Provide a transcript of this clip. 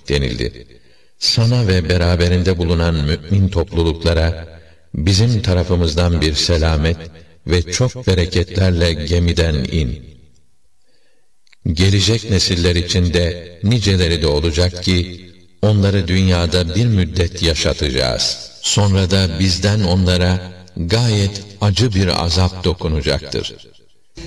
denildi. Sana ve beraberinde bulunan mümin topluluklara bizim tarafımızdan bir selamet ve çok bereketlerle gemiden in. Gelecek nesiller için de niceleri de olacak ki, onları dünyada bir müddet yaşatacağız. Sonra da bizden onlara gayet acı bir azap dokunacaktır.